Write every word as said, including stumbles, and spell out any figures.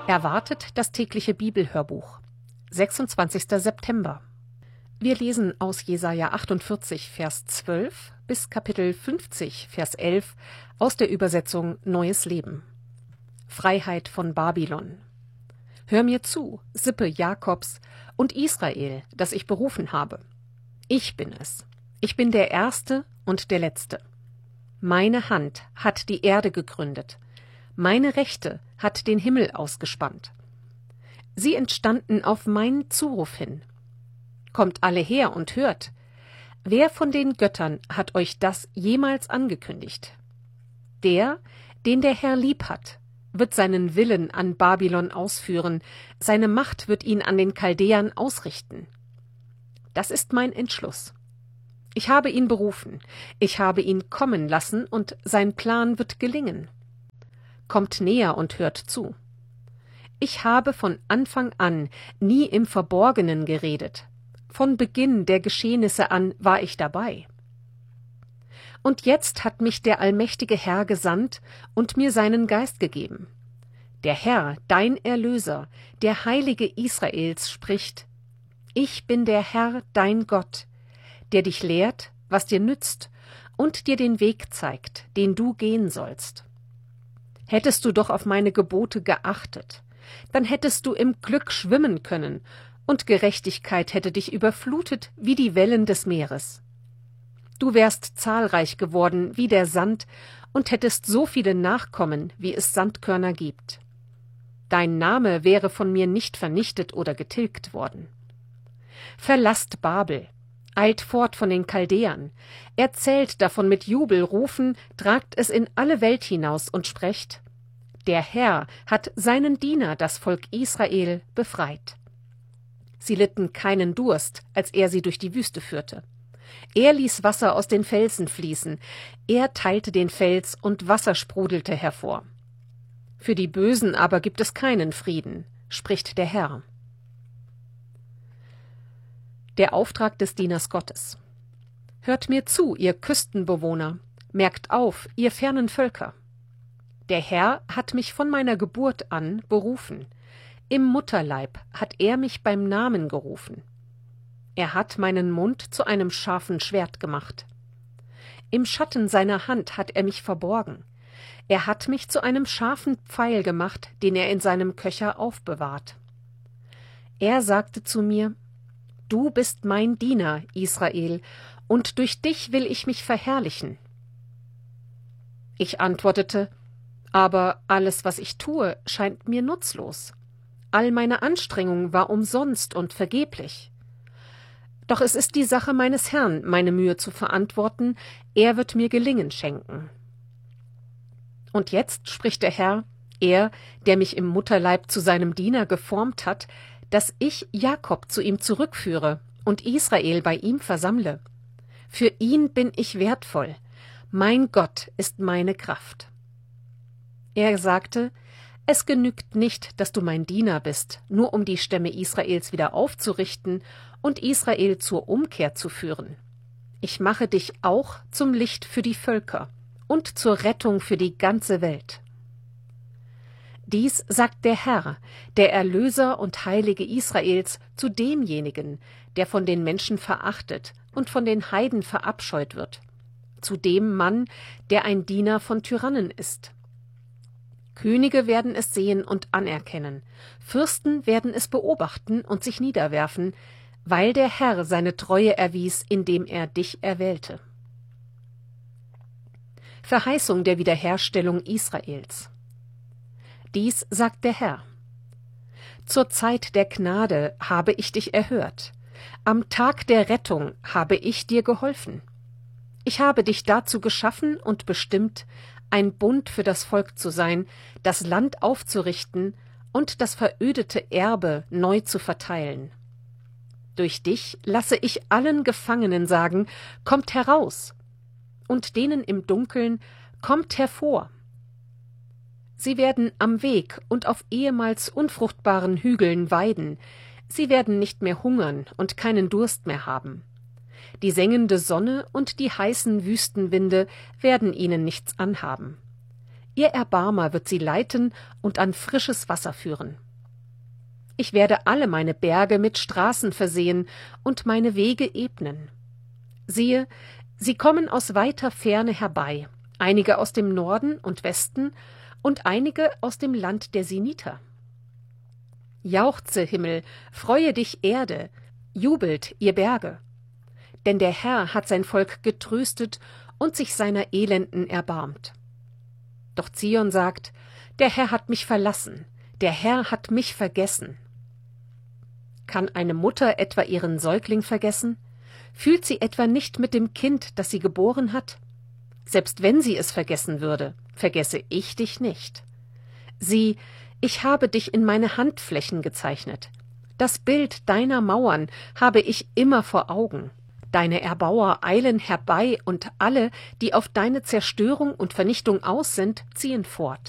Erwartet das tägliche Bibelhörbuch. sechsundzwanzigster September. Wir lesen aus Jesaja achtundvierzig, Vers zwölf bis Kapitel fünfzig, Vers elf aus der Übersetzung Neues Leben. Freiheit von Babylon. Hör mir zu, Sippe Jakobs und Israel, das ich berufen habe. Ich bin es. Ich bin der Erste und der Letzte. Meine Hand hat die Erde gegründet. Meine Rechte hat den Himmel ausgespannt. Sie entstanden auf meinen Zuruf hin. Kommt alle her und hört. Wer von den Göttern hat euch das jemals angekündigt? Der, den der Herr lieb hat, wird seinen Willen an Babylon ausführen, seine Macht wird ihn an den Chaldäern ausrichten. Das ist mein Entschluss. Ich habe ihn berufen, ich habe ihn kommen lassen, und sein Plan wird gelingen. Kommt näher und hört zu. Ich habe von Anfang an nie im Verborgenen geredet. Von Beginn der Geschehnisse an war ich dabei. Und jetzt hat mich der allmächtige Herr gesandt und mir seinen Geist gegeben. Der Herr, dein Erlöser, der Heilige Israels, spricht: Ich bin der Herr, dein Gott, der dich lehrt, was dir nützt, und dir den Weg zeigt, den du gehen sollst. Hättest du doch auf meine Gebote geachtet, dann hättest du im Glück schwimmen können, und Gerechtigkeit hätte dich überflutet wie die Wellen des Meeres. Du wärst zahlreich geworden wie der Sand und hättest so viele Nachkommen, wie es Sandkörner gibt. Dein Name wäre von mir nicht vernichtet oder getilgt worden. Verlasst Babel, eilt fort von den Chaldäern, erzählt davon mit Jubelrufen, tragt es in alle Welt hinaus und sprecht: Der Herr hat seinen Diener, das Volk Israel, befreit. Sie litten keinen Durst, als er sie durch die Wüste führte. Er ließ Wasser aus den Felsen fließen, er teilte den Fels und Wasser sprudelte hervor. Für die Bösen aber gibt es keinen Frieden, spricht der Herr. Der Auftrag des Dieners Gottes. Hört mir zu, ihr Küstenbewohner, merkt auf, ihr fernen Völker. Der Herr hat mich von meiner Geburt an berufen. Im Mutterleib hat er mich beim Namen gerufen. Er hat meinen Mund zu einem scharfen Schwert gemacht. Im Schatten seiner Hand hat er mich verborgen. Er hat mich zu einem scharfen Pfeil gemacht, den er in seinem Köcher aufbewahrt. Er sagte zu mir: Du bist mein Diener, Israel, und durch dich will ich mich verherrlichen. Ich antwortete: Aber alles, was ich tue, scheint mir nutzlos. All meine Anstrengung war umsonst und vergeblich. Doch es ist die Sache meines Herrn, meine Mühe zu verantworten, er wird mir Gelingen schenken. Und jetzt spricht der Herr, er, der mich im Mutterleib zu seinem Diener geformt hat, dass ich Jakob zu ihm zurückführe und Israel bei ihm versammle. Für ihn bin ich wertvoll, mein Gott ist meine Kraft. Er sagte: Es genügt nicht, dass du mein Diener bist, nur um die Stämme Israels wieder aufzurichten und Israel zur Umkehr zu führen. Ich mache dich auch zum Licht für die Völker und zur Rettung für die ganze Welt. Dies sagt der Herr, der Erlöser und Heilige Israels, zu demjenigen, der von den Menschen verachtet und von den Heiden verabscheut wird, zu dem Mann, der ein Diener von Tyrannen ist. Könige werden es sehen und anerkennen, Fürsten werden es beobachten und sich niederwerfen, weil der Herr seine Treue erwies, indem er dich erwählte. Verheißung der Wiederherstellung Israels. Dies sagt der Herr: Zur Zeit der Gnade habe ich dich erhört, am Tag der Rettung habe ich dir geholfen. Ich habe dich dazu geschaffen und bestimmt, ein Bund für das Volk zu sein, das Land aufzurichten und das verödete Erbe neu zu verteilen. Durch dich lasse ich allen Gefangenen sagen: Kommt heraus! Und denen im Dunkeln: Kommt hervor! Sie werden am Weg und auf ehemals unfruchtbaren Hügeln weiden, sie werden nicht mehr hungern und keinen Durst mehr haben. Die sengende Sonne und die heißen Wüstenwinde werden ihnen nichts anhaben. Ihr Erbarmer wird sie leiten und an frisches Wasser führen. Ich werde alle meine Berge mit Straßen versehen und meine Wege ebnen. Siehe, sie kommen aus weiter Ferne herbei, einige aus dem Norden und Westen und einige aus dem Land der Siniter. Jauchze, Himmel, freue dich, Erde, jubelt, ihr Berge. Denn der Herr hat sein Volk getröstet und sich seiner Elenden erbarmt. Doch Zion sagt, der Herr hat mich verlassen, der Herr hat mich vergessen. Kann eine Mutter etwa ihren Säugling vergessen? Fühlt sie etwa nicht mit dem Kind, das sie geboren hat? Selbst wenn sie es vergessen würde, vergesse ich dich nicht. Sieh, ich habe dich in meine Handflächen gezeichnet. Das Bild deiner Mauern habe ich immer vor Augen. Deine Erbauer eilen herbei, und alle, die auf deine Zerstörung und Vernichtung aus sind, ziehen fort.